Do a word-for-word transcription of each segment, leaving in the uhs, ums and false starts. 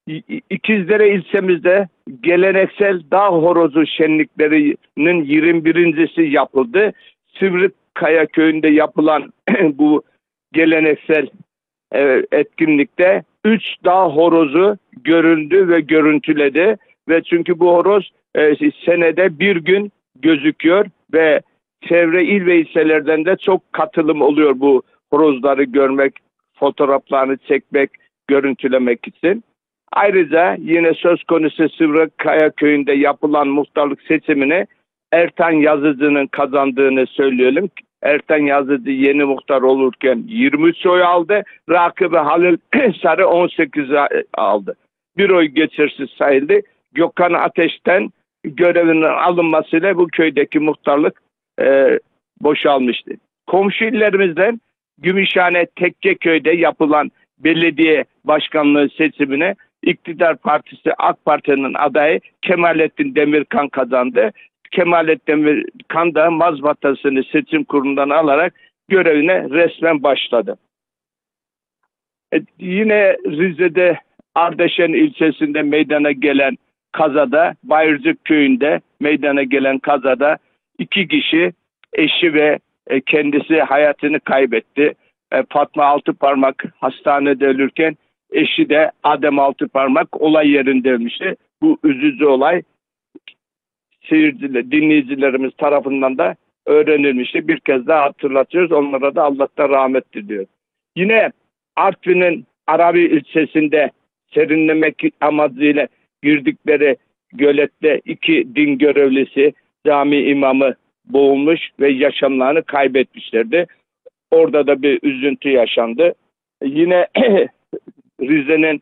İ- İkizdere ilçemizde geleneksel dağ horozu şenliklerinin yirmi birincisi yapıldı. Sivrikkaya köyünde yapılan bu geleneksel e, etkinlikte üç dağ horozu göründü ve görüntüledi ve çünkü bu horoz e, senede bir gün gözüküyor ve çevre il ve ilçelerden de çok katılım oluyor bu horozları görmek, fotoğraflarını çekmek, görüntülemek için. Ayrıca yine söz konusu Sivrikkaya köyünde yapılan muhtarlık seçimini Ertan Yazıcı'nın kazandığını söyleyelim. Ertan Yazıcı yeni muhtar olurken yirmi üç oy aldı. Rakibi Halil Sarı on sekiz aldı. Bir oy geçersiz sayıldı. Gökhan Ateş'ten görevinin alınmasıyla bu köydeki muhtarlık e, boşalmıştı. Komşu illerimizden Gümüşhane Tekkeköy'de yapılan belediye başkanlığı seçimine İktidar Partisi AK Parti'nin adayı Kemalettin Demirkan kazandı. Kemalettin Demirkan da mazbatasını seçim kurulundan alarak görevine resmen başladı. E, yine Rize'de Ardeşen ilçesinde meydana gelen kazada, Bayırcık köyünde meydana gelen kazada iki kişi, eşi ve e, kendisi hayatını kaybetti. E, Fatma Altıparmak hastanede ölürken eşi de Adem Altıparmak olay yerinde ölmüştü. Bu üzücü olay seyirciler, dinleyicilerimiz tarafından da öğrenilmişti. Bir kez daha hatırlatıyoruz. Onlara da Allah'tan rahmet diliyor. Yine Artvin'in Arabi ilçesinde serinlemek amacıyla girdikleri gölette iki din görevlisi, cami imamı boğulmuş ve yaşamlarını kaybetmişlerdi. Orada da bir üzüntü yaşandı. Yine Rize'nin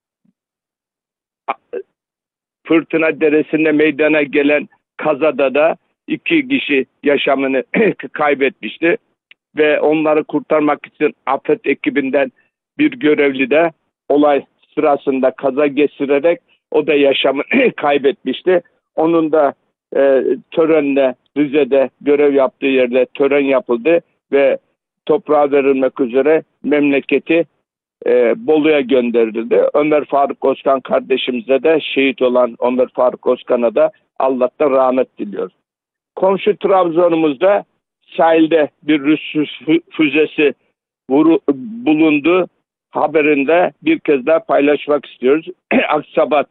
Fırtına Deresi'nde meydana gelen kazada da iki kişi yaşamını kaybetmişti. Ve onları kurtarmak için afet ekibinden bir görevli de olay sırasında kaza geçirerek o da yaşamını kaybetmişti. Onun da e, törenle Rize'de görev yaptığı yerde tören yapıldı ve toprağa verilmek üzere memleketi e, Bolu'ya gönderildi. Ömer Faruk Özkan kardeşimize de şehit olan Ömer Faruk Özkan'a da Allah'tan rahmet diliyoruz. Komşu Trabzon'umuzda sahilde bir Rus füzesi vuru, bulundu. Haberinde bir kez daha paylaşmak istiyoruz. Aksabat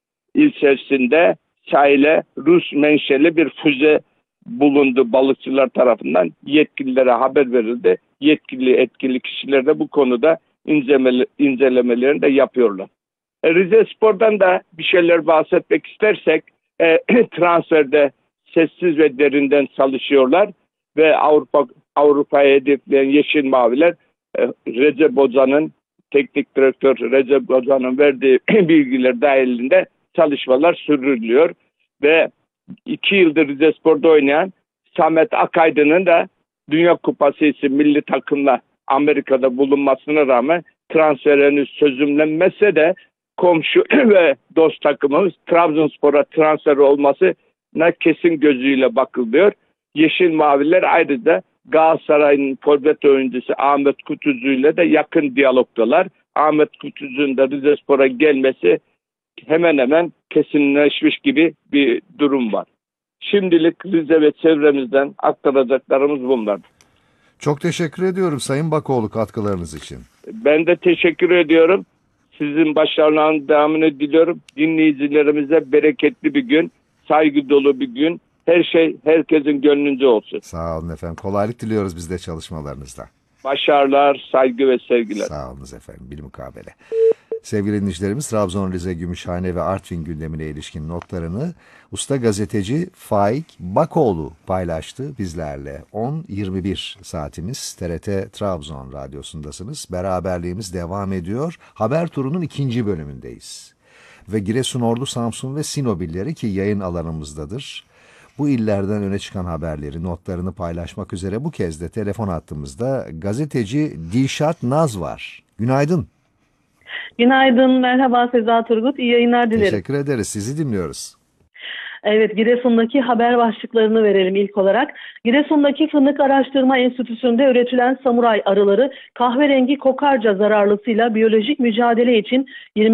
ilçesinde sahile Rus menşeli bir füze bulundu balıkçılar tarafından. Yetkililere haber verildi. Yetkili etkili kişiler de bu konuda incelemeli, incelemelerini de yapıyorlar. E, Rize Spor'dan da bir şeyler bahsetmek istersek e, transferde sessiz ve derinden çalışıyorlar ve Avrupa Avrupa'ya hedefleyen Yeşil Maviler e, Recep Hoca'nın teknik direktör Recep Hoca'nın verdiği bilgiler dahilinde çalışmalar sürdürülüyor ve iki yıldır Rize Spor'da oynayan Samet Akaydın'ın da Dünya Kupası için milli takımla Amerika'da bulunmasına rağmen transfer henüz çözümlenmezse de komşu ve dost takımımız Trabzonspor'a transfer olmasına kesin gözüyle bakılıyor. Yeşil Maviler ayrıca Galatasaray'ın forvet oyuncusu Ahmet Kutucu ile de yakın diyalogdalar. Ahmet Kutucu'nun da Rizespor'a gelmesi hemen hemen kesinleşmiş gibi bir durum var. Şimdilik Rize ve çevremizden aktaracaklarımız bunlar. Çok teşekkür ediyorum Sayın Bakoğlu katkılarınız için. Ben de teşekkür ediyorum. Sizin başarılarının devamını diliyorum. Dinleyicilerimize bereketli bir gün, saygı dolu bir gün. Her şey herkesin gönlünce olsun. Sağ olun efendim. Kolaylık diliyoruz biz de çalışmalarınızda. Başarılar, saygı ve sevgiler. Sağ olunuz efendim. Bilmukabele. Sevgili dinleyicilerimiz, Trabzon, Rize, Gümüşhane ve Artvin gündemine ilişkin notlarını usta gazeteci Faik Bakoğlu paylaştı bizlerle. on yirmi bir saatimiz T R T Trabzon radyosundasınız. Beraberliğimiz devam ediyor. Haber turunun ikinci bölümündeyiz. Ve Giresun, Ordu, Samsun ve Sinop illeri ki yayın alanımızdadır. Bu illerden öne çıkan haberleri, notlarını paylaşmak üzere bu kez de telefon hattımızda gazeteci Dilşat Naz var. Günaydın. Günaydın, merhaba Seza Turgut. İyi yayınlar dilerim. Teşekkür ederiz. Sizi dinliyoruz. Evet, Giresun'daki haber başlıklarını verelim ilk olarak. Giresun'daki Fındık Araştırma Enstitüsü'nde üretilen samuray arıları kahverengi kokarca zararlısıyla biyolojik mücadele için yirmi